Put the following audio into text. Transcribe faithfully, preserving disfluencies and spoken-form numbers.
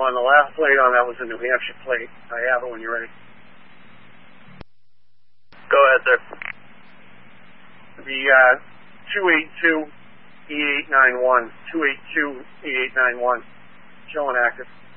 on. The last plate on that was a New Hampshire plate. I have it when you're ready. Go ahead, sir. The uh, two eight two E eight nine one, two eight two E eight nine one, showing active.